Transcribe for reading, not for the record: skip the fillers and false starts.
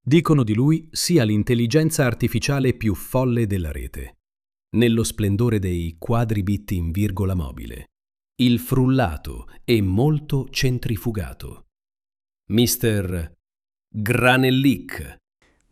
Dicono di lui sia l'intelligenza artificiale più folle della rete. Nello splendore dei quadribit in virgola mobile, il frullato e molto centrifugato. Mr. Granellic.